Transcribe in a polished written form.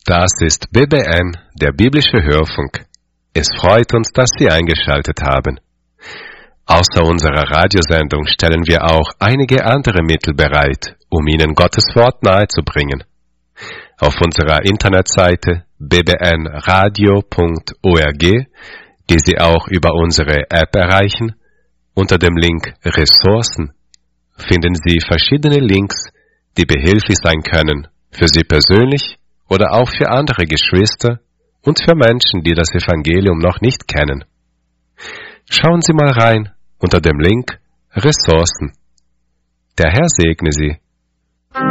Das ist BBN, der biblische Hörfunk. Es freut uns, dass Sie eingeschaltet haben. Außer unserer Radiosendung stellen wir auch einige andere Mittel bereit, um Ihnen Gottes Wort nahezubringen. Auf unserer Internetseite bbnradio.org, die Sie auch über unsere App erreichen, unter dem Link Ressourcen finden Sie verschiedene Links, die behilflich sein können, für Sie persönlich oder auch für andere Geschwister und für Menschen, die das Evangelium noch nicht kennen. Schauen Sie mal rein unter dem Link Ressourcen. Der Herr segne Sie.